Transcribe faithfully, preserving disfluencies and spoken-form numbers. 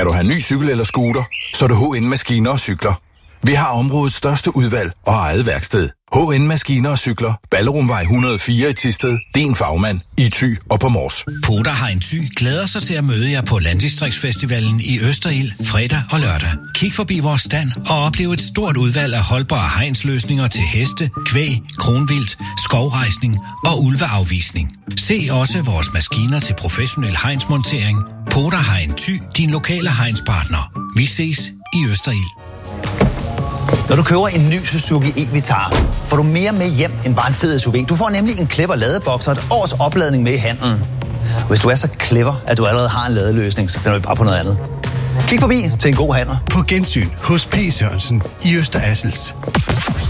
Skal du have ny cykel eller scooter, så er det H N Maskiner og Cykler. Vi har områdets største udvalg og eget værksted. H N Maskiner og Cykler. Ballerumvej et hundrede og fire i Thisted. Din fagmand i Thy og på Mors. Poder Hein Thy glæder sig til at møde jer på Landdistriktsfestivalen i Østerild fredag og lørdag. Kig forbi vores stand og oplev et stort udvalg af holdbare hegnsløsninger til heste, kvæg, kronvildt, skovrejsning og ulveafvisning. Se også vores maskiner til professionel hegnsmontering. Poder Hein Thy, din lokale hegnspartner. Vi ses i Østerild. Når du køber en ny Suzuki e-Vitara, får du mere med hjem end bare en fed S U V. Du får nemlig en clever ladeboks og et års opladning med i handlen. Hvis du er så clever, at du allerede har en ladeløsning, så finder vi bare på noget andet. Kig forbi til en god handler. På gensyn hos P. Sørensen i Øster Assels.